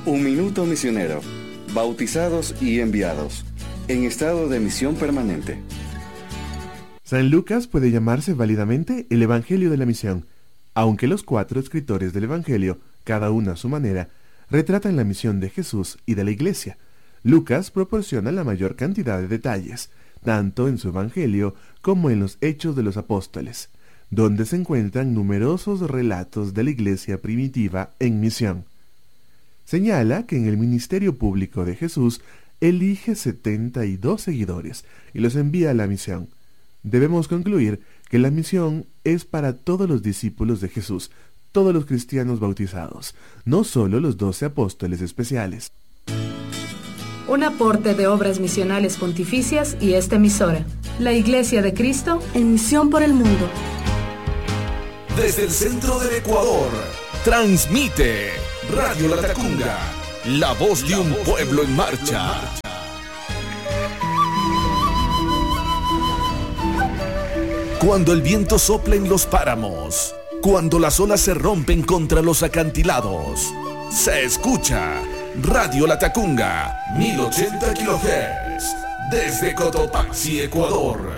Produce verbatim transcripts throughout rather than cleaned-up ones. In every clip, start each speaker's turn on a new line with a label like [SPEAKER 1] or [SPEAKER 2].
[SPEAKER 1] Un minuto misionero. Bautizados y enviados. En estado de misión permanente.
[SPEAKER 2] San Lucas puede llamarse válidamente el Evangelio de la Misión, aunque los cuatro escritores del Evangelio, cada uno a su manera, retratan la misión de Jesús y de la Iglesia. Lucas proporciona la mayor cantidad de detalles, tanto en su Evangelio como en los Hechos de los Apóstoles, donde se encuentran numerosos relatos de la Iglesia primitiva en misión. Señala que en el ministerio público de Jesús elige setenta y dos seguidores y los envía a la misión. Debemos concluir que la misión es para todos los discípulos de Jesús, todos los cristianos bautizados, no solo los doce apóstoles especiales.
[SPEAKER 3] Un aporte de Obras Misionales Pontificias y esta emisora, la Iglesia de Cristo en misión por el mundo.
[SPEAKER 4] Desde el centro del Ecuador, transmite Radio Latacunga, la voz de un pueblo en marcha. Cuando el viento sopla en los páramos, cuando las olas se rompen contra los acantilados, se escucha Radio Latacunga, mil ochenta kilohertz, desde Cotopaxi, Ecuador.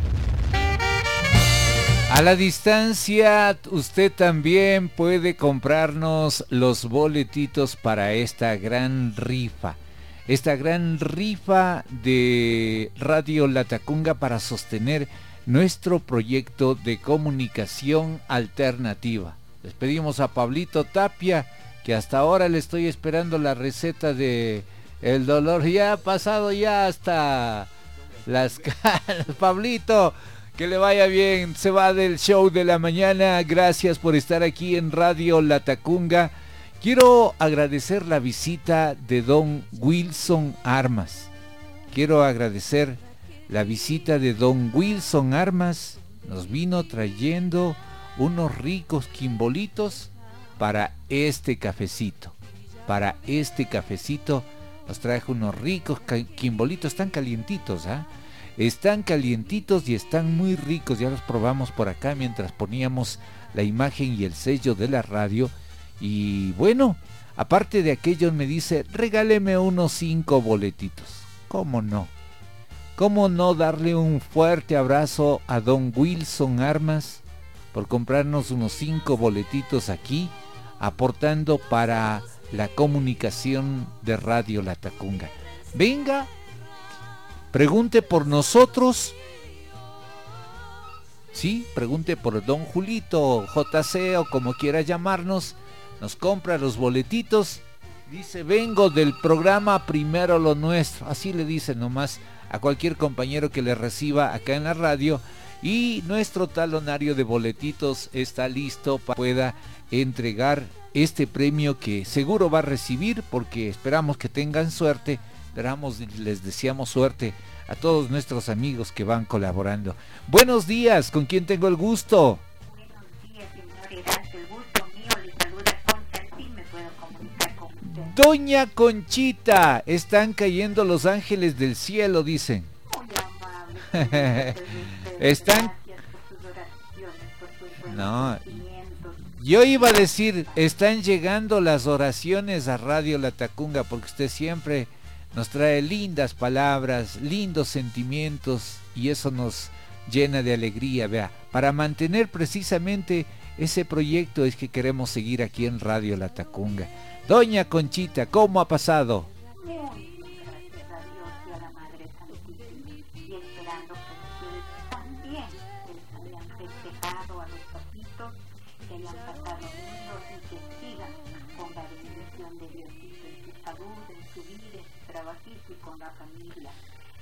[SPEAKER 5] A la distancia, usted también puede comprarnos los boletitos para esta gran rifa. Esta gran rifa de Radio Latacunga para sostener nuestro proyecto de comunicación alternativa. Les pedimos a Pablito Tapia, que hasta ahora le estoy esperando la receta de el dolor. Ya ha pasado ya hasta las caras. Pablito, que le vaya bien. Se va del show de la mañana. Gracias por estar aquí en Radio Latacunga. Quiero agradecer la visita de don Wilson Armas. Quiero agradecer la visita de don Wilson Armas. Nos vino trayendo unos ricos quimbolitos para este cafecito. Para este cafecito nos trajo unos ricos quimbolitos. Están calientitos, ¿ah? ¿eh? Están calientitos y están muy ricos. Ya los probamos por acá mientras poníamos la imagen y el sello de la radio. Y bueno, aparte de aquello me dice, regáleme unos cinco boletitos. ¿Cómo no? ¿Cómo no darle un fuerte abrazo a don Wilson Armas por comprarnos unos cinco boletitos aquí, aportando para la comunicación de Radio Latacunga? Venga, pregunte por nosotros. Sí, pregunte por don Julito, J C o como quiera llamarnos. Nos compra los boletitos. Dice, vengo del programa Primero lo Nuestro. Así le dice nomás a cualquier compañero que le reciba acá en la radio. Y nuestro talonario de boletitos está listo para que pueda entregar este premio que seguro va a recibir, porque esperamos que tengan suerte. Esperamos, les deseamos suerte a todos nuestros amigos que van colaborando. Buenos días, ¿con quién tengo el gusto?
[SPEAKER 6] Buenos días, señor Heraldo, el gusto mío, le saluda Concha, sí me puedo comunicar con usted.
[SPEAKER 5] Doña Conchita, están cayendo los ángeles del cielo, dicen.
[SPEAKER 6] Muy amable.
[SPEAKER 5] Están...
[SPEAKER 6] Gracias por sus oraciones, por sus buenos
[SPEAKER 5] No,
[SPEAKER 6] sentimientos.
[SPEAKER 5] yo iba a decir, están llegando las oraciones a Radio Latacunga, porque usted siempre nos trae lindas palabras, lindos sentimientos, y eso nos llena de alegría. Vea, para mantener precisamente ese proyecto es que queremos seguir aquí en Radio Latacunga. Doña Conchita, ¿cómo ha pasado?
[SPEAKER 6] Muy bien, gracias a Dios y a la Madre Santísima, y esperando que ustedes también les hayan festejado a los papitos, que hayan pasado lindos y que sigan con la bendición de Diosito en su salud, en su vida, en su trabajito y con la familia.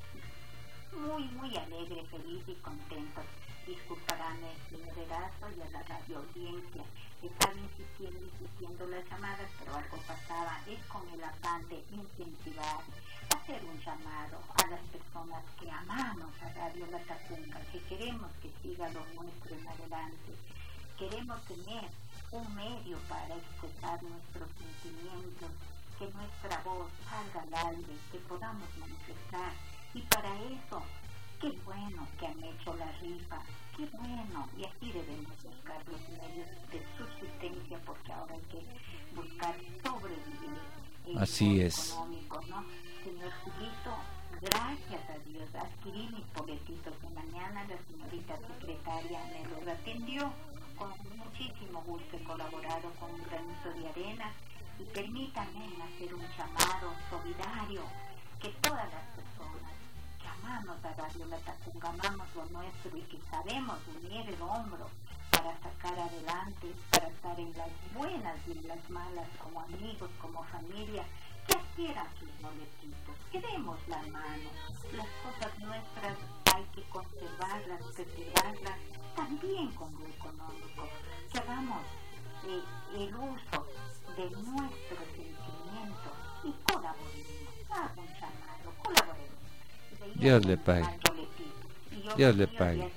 [SPEAKER 6] Muy, muy alegre, feliz y contento. Disculparán el señor Erazo y a la radio audiencia. Estaba insistiendo, insistiendo las llamadas, pero algo pasaba. Es con el afán de incentivar, hacer un llamado a las personas que amamos a Radio Latacunga, que queremos que siga lo nuestro en adelante. Queremos tener un medio para expresar nuestros sentimientos, que nuestra voz salga al aire, que podamos manifestar. Y para eso, qué bueno que han hecho la rifa, qué bueno, y así debemos buscar los medios de subsistencia, porque ahora hay que buscar sobrevivir en
[SPEAKER 5] Así es.
[SPEAKER 6] económico, ¿no? Señor Julito, gracias a Dios, adquirí mis boletitos de mañana, la señorita secretaria me los atendió con muchísimo gusto, he colaborado con un granito de arena y permítanme hacer un llamado solidario, que todas las personas que amamos a Radio Latacunga, amamos lo nuestro y que sabemos unir el hombro para sacar adelante, para estar en las buenas y en las malas, como amigos, como familia, que adquieran sus boletitos, que demos la mano. Las cosas nuestras hay que conservarlas, preservarlas, también con lo económico, que hagamos eh, el uso de nuestro sentimiento y colaboremos. Hago un llamado, colaboremos.
[SPEAKER 5] Dios le pague. Dios le pague.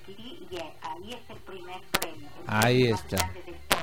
[SPEAKER 5] Ahí está.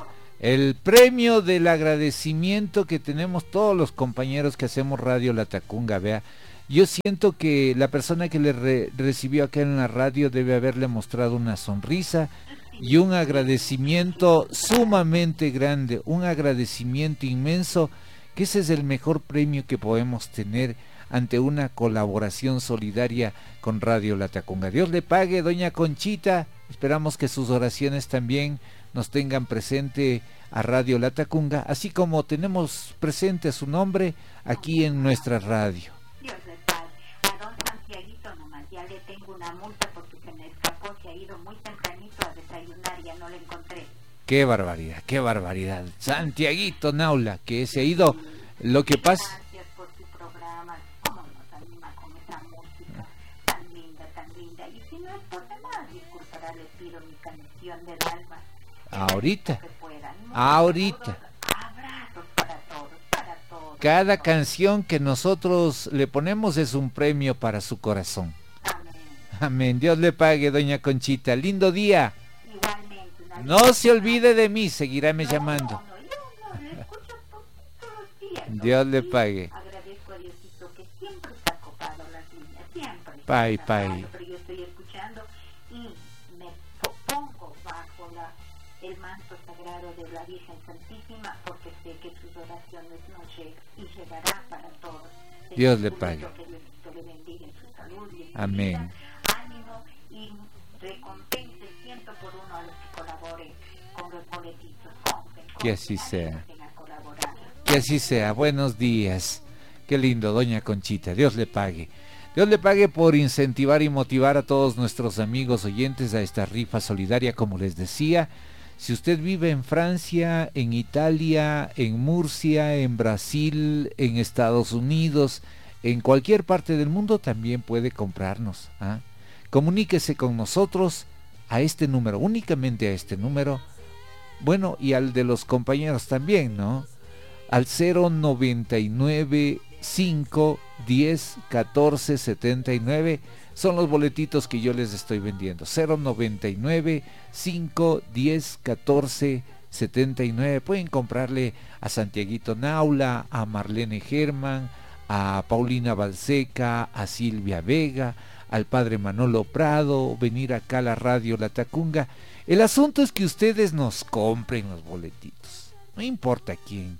[SPEAKER 5] El premio del agradecimiento que tenemos todos los compañeros que hacemos Radio Latacunga, vea. Yo siento que la persona que le re- recibió acá en la radio debe haberle mostrado una sonrisa y un agradecimiento sumamente grande, un agradecimiento inmenso, que ese es el mejor premio que podemos tener ante una colaboración solidaria con Radio Latacunga. Dios le pague, doña Conchita. Esperamos que sus oraciones también nos tengan presente a Radio Latacunga, así como tenemos presente su nombre aquí en nuestra radio.
[SPEAKER 6] Dios le pague. A don Santiaguito nomás, ya le tengo una multa porque se me escapó, se ha ido muy tempranito a desayunar, ya no le encontré.
[SPEAKER 5] Qué barbaridad, qué barbaridad. Santiaguito Naula, que se ha ido. Lo que pasa...
[SPEAKER 6] Gracias por su programa, cómo nos anima con esa música tan linda, tan linda. Y si no es por demás, disculpará, le pido mi canción del alma.
[SPEAKER 5] Ahorita,
[SPEAKER 6] Que puedan.
[SPEAKER 5] ahorita.
[SPEAKER 6] Abrazos para todos, para todos.
[SPEAKER 5] Cada canción que nosotros le ponemos es un premio para su corazón.
[SPEAKER 6] Amén.
[SPEAKER 5] Amén. Dios le pague, doña Conchita. Lindo día.
[SPEAKER 6] Igualmente. una
[SPEAKER 5] No
[SPEAKER 6] linda
[SPEAKER 5] se olvide
[SPEAKER 6] semana.
[SPEAKER 5] de mí, seguirá me
[SPEAKER 6] No,
[SPEAKER 5] llamando.
[SPEAKER 6] No, no, yo no, le escucho to- todos los días.
[SPEAKER 5] Dios le
[SPEAKER 6] Sí,
[SPEAKER 5] pague.
[SPEAKER 6] Agradezco a Diosito que siempre está copado las líneas, siempre.
[SPEAKER 5] Pay,
[SPEAKER 6] Está
[SPEAKER 5] pay.
[SPEAKER 6] copado, pero yo estoy escuchando y me po- pongo bajo la, el manto sagrado de la Virgen Santísima, porque sé que sus oraciones no llegan y llegará para todos.
[SPEAKER 5] Dios le
[SPEAKER 6] Julito,
[SPEAKER 5] pague.
[SPEAKER 6] que Diosito le bendiga en su salud y en su
[SPEAKER 5] Amén.
[SPEAKER 6] vida. Ánimo y recompense ciento por uno a los que colaboren con los boletitos. Compren,
[SPEAKER 5] Que así
[SPEAKER 6] compren,
[SPEAKER 5] sea.
[SPEAKER 6] ayuden a colaborar.
[SPEAKER 5] Que así sea. Buenos días. Qué lindo, doña Conchita. Dios le pague. Dios le pague por incentivar y motivar a todos nuestros amigos oyentes a esta rifa solidaria, como les decía. Si usted vive en Francia, en Italia, en Murcia, en Brasil, en Estados Unidos, en cualquier parte del mundo, también puede comprarnos. ¿ah? Comuníquese con nosotros a este número, únicamente a este número. Bueno, y al de los compañeros también, ¿no? Al cero noventa y nueve, cinco, diez, catorce, setenta y nueve. Son los boletitos que yo les estoy vendiendo. cero noventa y nueve, cinco, diez, catorce, setenta y nueve. Pueden comprarle a Santiaguito Naula, a Marlene Germán, a Paulina Balseca, a Silvia Vega, al padre Manolo Prado, venir acá a la radio Latacunga. El asunto es que ustedes nos compren los boletitos. No importa quién.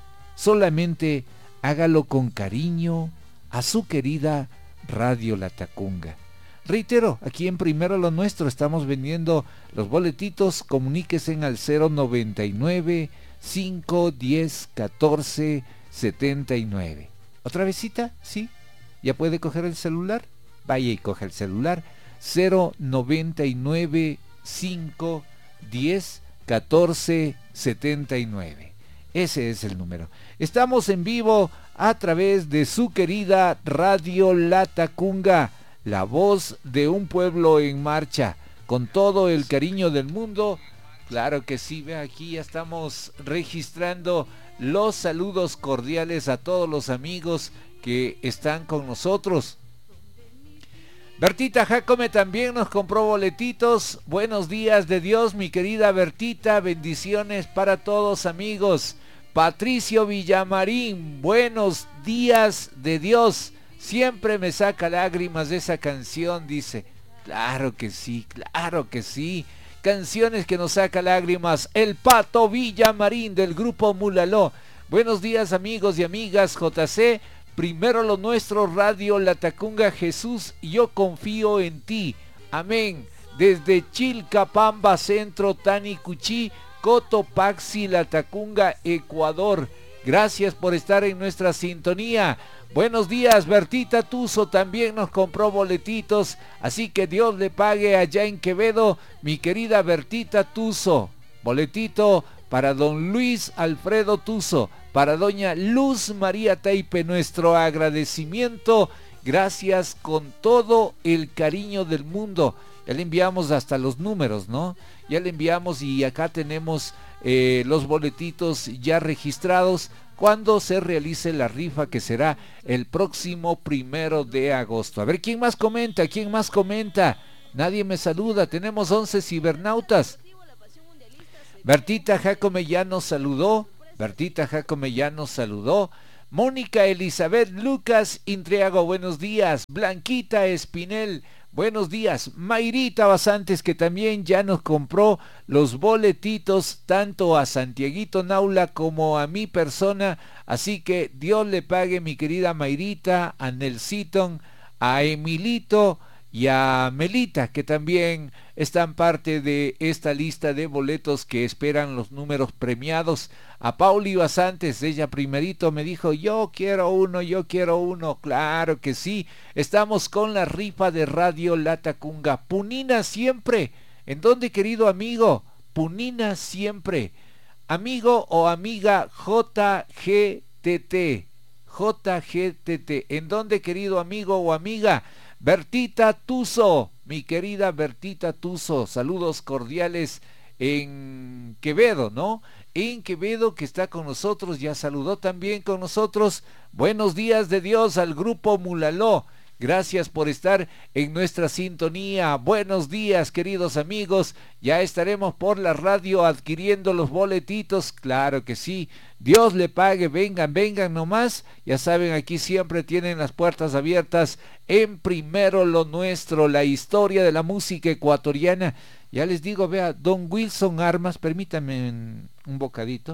[SPEAKER 5] Solamente hágalo con cariño a su querida Radio Latacunga. Reitero, aquí en Primero lo Nuestro estamos vendiendo los boletitos. Comuníquese al cero noventa y nueve, cinco, diez, catorce, setenta y nueve. ¿Otra vezita? ¿Sí? ¿Ya puede coger el celular? Vaya y coge el celular. cero noventa y nueve, cinco, diez, catorce, setenta y nueve. Ese es el número. Estamos en vivo a través de su querida Radio Latacunga, la voz de un pueblo en marcha, con todo el cariño del mundo. Claro que sí, ve, aquí ya estamos registrando los saludos cordiales a todos los amigos que están con nosotros. Bertita Jacome también nos compró boletitos. Buenos días de Dios, mi querida Bertita. Bendiciones para todos, amigos. Patricio Villamarín, buenos días de Dios. Siempre me saca lágrimas de esa canción, dice. Claro que sí, claro que sí. Canciones que nos saca lágrimas. El Pato Villamarín del grupo Mulaló. Buenos días amigos y amigas J C. Primero lo nuestro, Radio Latacunga. Jesús, yo confío en ti. Amén. Desde Chilcapamba, Centro, Tanicuchí, Cotopaxi, Latacunga, Ecuador. Gracias por estar en nuestra sintonía. Buenos días, Bertita Tuzo también nos compró boletitos, así que Dios le pague allá en Quevedo, mi querida Bertita Tuzo. Boletito para don Luis Alfredo Tuzo, para doña Luz María Taipe, nuestro agradecimiento. Gracias con todo el cariño del mundo. Ya le enviamos hasta los números, ¿no? Ya le enviamos y acá tenemos eh, los boletitos ya registrados cuando se realice la rifa, que será el próximo primero de agosto. A ver, ¿quién más comenta? ¿Quién más comenta? Nadie me saluda. Tenemos once cibernautas. Bertita Jacome ya nos saludó. Bertita Jacome ya nos saludó. Mónica Elizabeth Lucas Intriago, buenos días. Blanquita Espinel, buenos días. Mayrita Basantes, que también ya nos compró los boletitos tanto a Santiaguito Naula como a mi persona, así que Dios le pague, mi querida Mayrita, a Nelsiton, a Emilito y a Melita, que también están parte de esta lista de boletos que esperan los números premiados. A Pauli Basantes, ella primerito me dijo, yo quiero uno, yo quiero uno. Claro que sí, estamos con la rifa de Radio Latacunga. Punina siempre. ¿En dónde, querido amigo? Punina siempre. Amigo o amiga J G T T. J G T T. ¿En dónde, querido amigo o amiga? Bertita Tuzo, mi querida Bertita Tuzo, saludos cordiales en Quevedo, ¿no? En Quevedo, que está con nosotros, ya saludó también con nosotros. Buenos días de Dios al grupo Mulaló. Gracias por estar en nuestra sintonía. Buenos días, queridos amigos. Ya estaremos por la radio adquiriendo los boletitos. Claro que sí. Dios le pague. Vengan, vengan nomás. Ya saben, aquí siempre tienen las puertas abiertas en Primero lo Nuestro, la historia de la música ecuatoriana. Ya les digo, vea, don Wilson Armas, permítame un bocadito.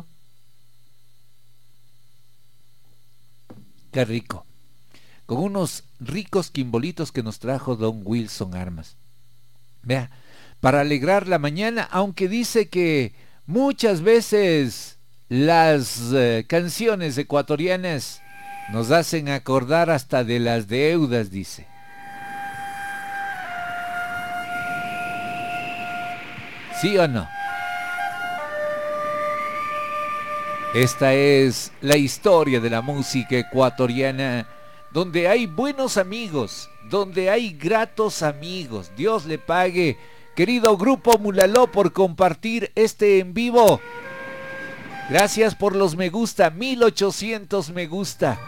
[SPEAKER 5] Qué rico. Con unos ricos quimbolitos que nos trajo don Wilson Armas. Vea, para alegrar la mañana, aunque dice que muchas veces las eh, canciones ecuatorianas nos hacen acordar hasta de las deudas, dice. ¿Sí o no? Esta es la historia de la música ecuatoriana, donde hay buenos amigos, donde hay gratos amigos. Dios le pague, querido grupo Mulaló, por compartir este en vivo. Gracias por los me gusta, mil ochocientos me gusta.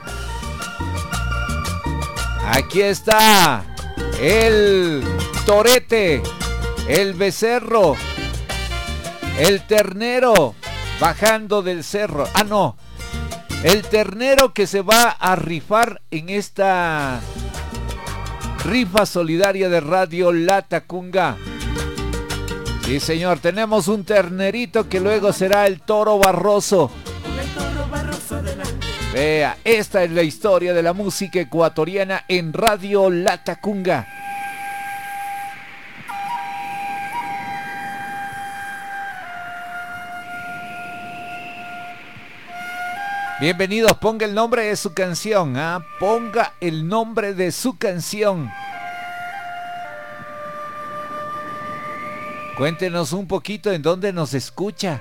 [SPEAKER 5] Aquí está el torete, el becerro, el ternero bajando del cerro. Ah, no. El ternero que se va a rifar en esta rifa solidaria de Radio Latacunga. Sí, señor, tenemos un ternerito que luego será el toro barroso. Vea, esta es la historia de la música ecuatoriana en Radio Latacunga. Bienvenidos, ponga el nombre de su canción, ¿ah? Ponga el nombre de su canción. Cuéntenos un poquito en dónde nos escucha.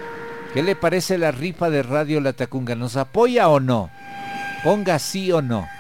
[SPEAKER 5] ¿Qué le parece la rifa de Radio Latacunga? ¿Nos apoya o no? Ponga sí o no.